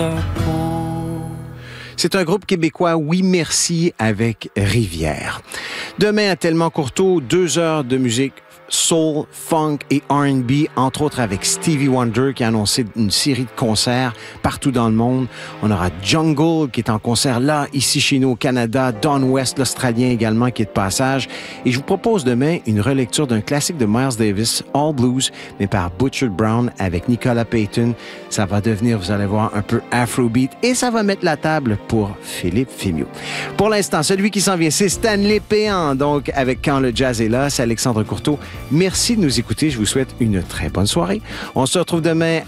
C'est un groupe québécois, oui merci, avec Rivière. Demain à Tellement Courteau, 2 heures de musique soul, funk et R&B, entre autres avec Stevie Wonder qui a annoncé une série de concerts partout dans le monde. On aura Jungle qui est en concert là, ici chez nous au Canada, Don West, l'Australien également qui est de passage. Et je vous propose demain une relecture d'un classique de Miles Davis, All Blues, mais par Butcher Brown avec Nicolas Payton. Ça va devenir, vous allez voir, un peu Afrobeat et ça va mettre la table pour Philippe Fémiot. Pour l'instant, celui qui s'en vient, c'est Stanley Péan, donc avec Quand le jazz est là, c'est Alexandre Courteau. Merci de nous écouter. Je vous souhaite une très bonne soirée. On se retrouve demain